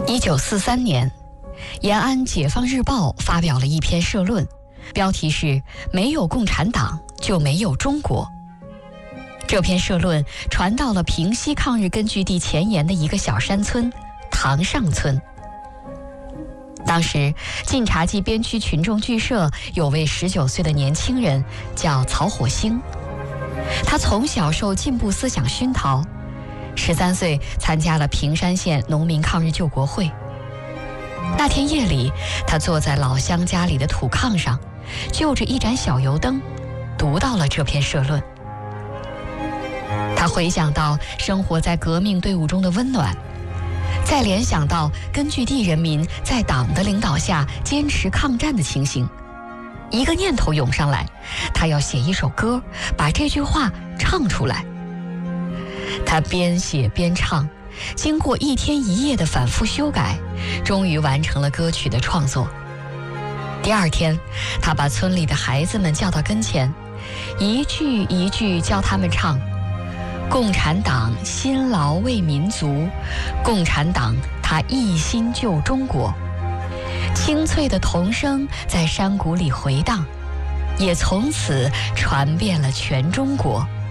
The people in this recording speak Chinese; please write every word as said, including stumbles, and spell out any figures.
一九四三年，延安《解放日报》发表了一篇社论，标题是“没有共产党就没有中国”。这篇社论传到了平西抗日根据地前沿的一个小山村塘上村。当时晋察冀边区群众剧社有位十九岁的年轻人叫曹火星，他从小受进步思想熏陶，十三岁参加了平山县农民抗日救国会。那天夜里，他坐在老乡家里的土炕上，就着一盏小油灯，读到了这篇社论。他回想到生活在革命队伍中的温暖，再联想到根据地人民在党的领导下坚持抗战的情形，一个念头涌上来，他要写一首歌，把这句话唱出来。他边写边唱，经过一天一夜的反复修改，终于完成了歌曲的创作。第二天，他把村里的孩子们叫到跟前，一句一句教他们唱：共产党辛劳为民族，共产党他一心救中国。清脆的童声在山谷里回荡，也从此传遍了全中国。